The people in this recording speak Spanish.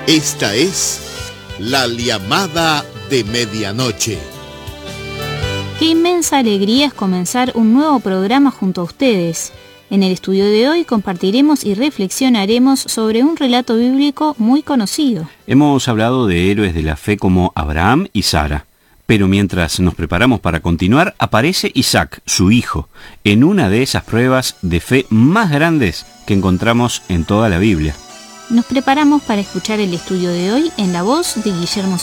Esta es La Llamada de Medianoche. Qué inmensa alegría es comenzar un nuevo programa junto a ustedes. En el estudio de hoy compartiremos y reflexionaremos sobre un relato bíblico muy conocido. Hemos hablado de héroes de la fe como Abraham y Sara, pero mientras nos preparamos para continuar, aparece Isaac, su hijo, en una de esas pruebas de fe más grandes que encontramos en toda la Biblia. Nos preparamos para escuchar el estudio de hoy en la voz de Guillermo